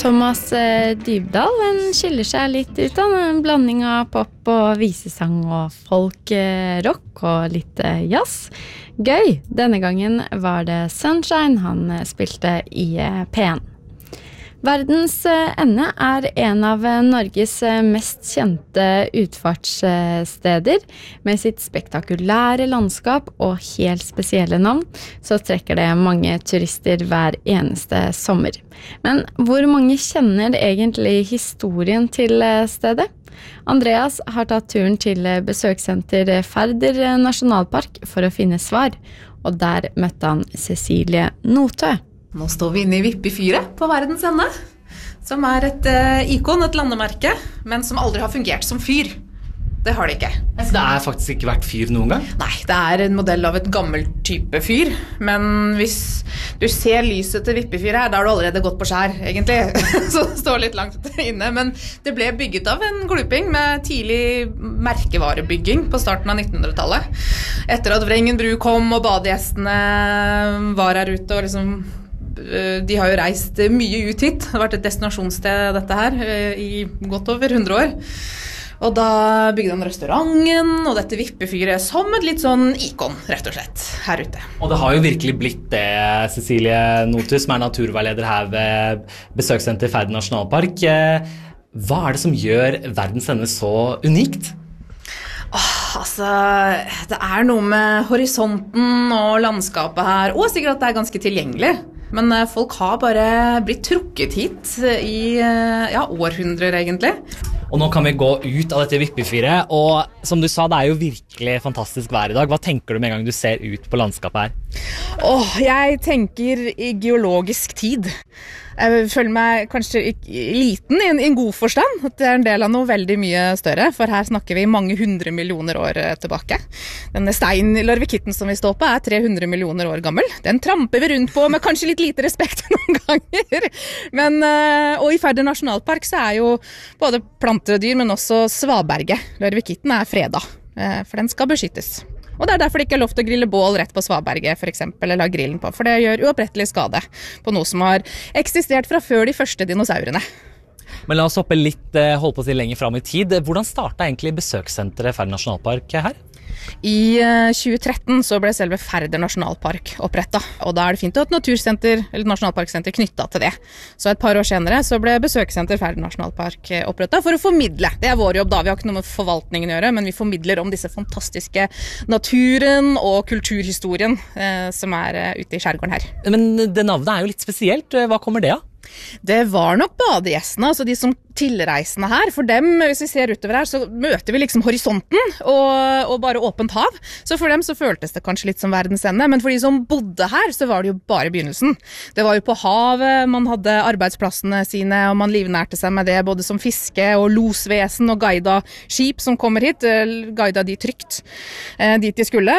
Thomas Dybdahl, skiller seg litt ut av en blanding av pop og visesang og folk, rock og litt jazz. Gøy! Denne gangen var det Sunshine han spilte i P1. Verdens ende en av Norges mest kjente utfartssteder. Med sitt spektakulære landskap og helt spesielle navn, så trekker det mange turister hver eneste sommer. Men hvor mange kjenner egentlig historien til stedet? Andreas har tatt turen til besøkssenter Færder Nasjonalpark for å finne svar, og der møtte han Cecilie Notø. Nå står vi inne i Vippefyret på verdens ende, som et ikon, et landemerke, men som aldri har fungert som fyr. Det har det ikke. Så det faktisk ikke vært fyr noen gang? Nei, det en modell av et gammelt type fyr, men hvis du ser lyset til Vippefyret her, da har du allerede gått på skjær, egentlig. Så det står litt langt inne, men det ble bygget av en gluping med tidlig merkevarebygging på starten av 1900-tallet. Etter at Vrengen bru kom og badegjestene var her ute og liksom... De har jo reist mye ut hit. Det har vært et destinasjonssted dette her i godt over 100 år. Og da bygde han restauranten og dette Vippefyret som et litt sånn ikon, rett og slett, her ute. Og det har jo virkelig blitt det, Cecilie Notø, som naturveileder her ved besøkssenter Færder Nasjonalpark. Hva det som gjør verdens ende så unikt? Det noe med horisonten og landskapet her, og sikkert at det ganske tilgjengelig. Men folk har bare blitt trukket hit i århundrer egentlig. Og nå kan vi gå ut av dette Vippefyret, og som du sa, det jo virkelig fantastisk vær i dag. Hva tenker du med en gang du ser ut på landskapet her? Jeg tenker i geologisk tid. Jeg føler meg kanskje liten i en god forstand, at det en del av noe veldig mye større, for her snakker vi mange 100 millioner år tilbake. Denne steinlarvikitten som vi står på 300 millioner år gammel. Den tramper vi rundt på med kanskje litt lite respekt noen ganger. Men, og i Færder Nasjonalpark så jo både plantedyr, men også svaberget. Larvikitten fredet, for den skal beskyttes. Og det derfor det ikke lov til å grille bål rett på svaberget, for eksempel, eller ha grillen på, for det gjør uopprettelig skade på noe som har eksistert fra før de første dinosaurene. Men la oss hoppe litt, holdt på å si lenger frem i tid. Hvordan startet egentlig besøkssenteret Færder Nasjonalpark her? I 2013 så ble selve Færder Nasjonalpark opprettet, og da det fint å ha et natursenter, eller et nasjonalparksenter knyttet til det. Så et par år senere så ble besøkssenter Færder Nasjonalpark opprettet for å formidle. Det vår jobb da, vi har ikke noe med forvaltningen å gjøre, men vi formidler om disse fantastiske naturen og kulturhistorien som ute i skjærgården her. Men det navnet jo litt spesielt. Hva kommer det av? Det var nok badegjestene, altså de som tilreisende her. For dem, hvis vi ser utover her, så møter vi liksom horisonten og bare åpent hav. Så for dem så føltes det kanskje litt som verdens ende, men for de som bodde her, så var det jo bare begynnelsen. Det var jo på havet, man hadde arbeidsplassene sine, og man livnærte seg med det, både som fiske og losvesen og guida skip som kommer hit, guida de trygt dit de skulle,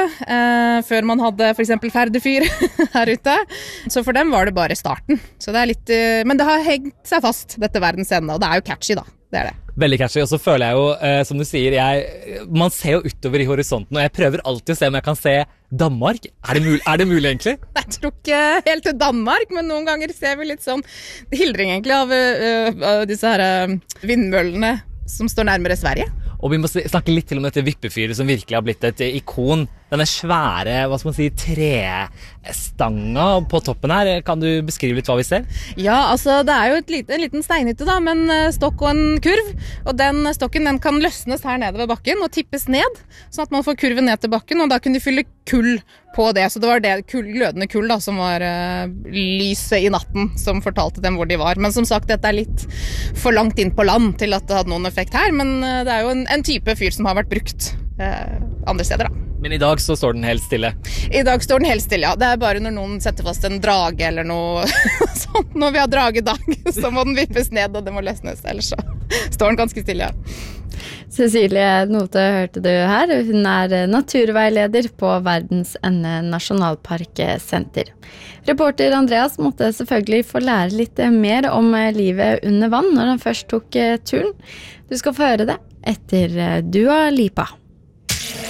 før man hadde for eksempel Færdefyr her ute. Så for dem var det bare starten. Så det litt... Men det har hengt seg fast, dette verdens ende, og det jo catchy da, det det. Veldig catchy, og så føler jeg jo, som du sier, man ser jo utover i horisonten, og jeg prøver alltid å se om jeg kan se Danmark. Det mulig egentlig? Jeg tror ikke helt til Danmark, men noen ganger ser vi litt sånn hildring egentlig av disse her vindmøllene som står nærmere Sverige. Og vi må snakke litt til om dette Vippefyret som virkelig har blitt et ikon. Denne svære, hva skal man si, trestanga på toppen her. Kan du beskrive litt hva vi ser? Ja, altså det jo en liten steinhytte da, med en stokk og en kurv. Og den stokken den kan løsnes her nede ved bakken og tippes ned, sånn at man får kurven ned til bakken, og da kunne de fylle kull på det. Så det var det glødende kull da, som var lyset i natten som fortalte dem hvor de var. Men som sagt, dette litt for langt inn på land til at det hadde noen effekt her, men det jo en type fyr som har vært brukt andre steder da. Men i dag så står den helt stille? I dag står den helt stille, ja. Det bare når noen setter fast en drage eller noe sånt. Når vi har dragedag, så må den vippes ned og det må løsnes, ellers så står den ganske stille, ja. Cecilie Notø hørte du her. Hun naturveileder på Verdens ende Nasjonalparksenter. Reporter Andreas måtte selvfølgelig få lære litt mer om livet under vann når han først tok turen. Du skal få høre det etter Dua Lipa.